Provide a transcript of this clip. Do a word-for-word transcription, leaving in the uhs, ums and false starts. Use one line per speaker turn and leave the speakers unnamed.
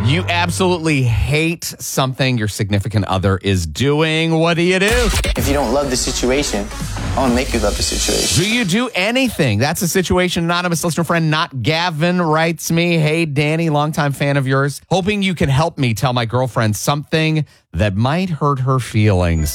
You absolutely hate something your significant other is doing. What do you do?
If you don't love the situation, I want to make you love the situation.
Do you do anything? That's a situation. Anonymous listener friend, not Gavin, writes me, hey, Danny, longtime fan of yours, hoping you can help me tell my girlfriend something that might hurt her feelings.